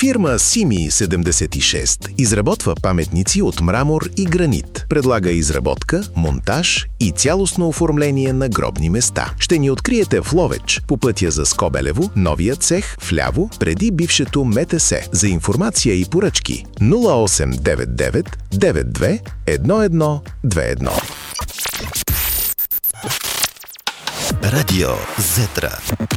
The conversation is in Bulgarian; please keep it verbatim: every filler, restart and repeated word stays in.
Фирма Сими седемдесет и шест изработва паметници от мрамор и гранит. Предлага изработка, монтаж и цялостно оформление на гробни места. Ще ни откриете в Ловеч, по пътя за Скобелево, новия цех вляво, преди бившето МТС. За информация и поръчки нула осем девет девет девет две едно едно две едно. Радио Зетра.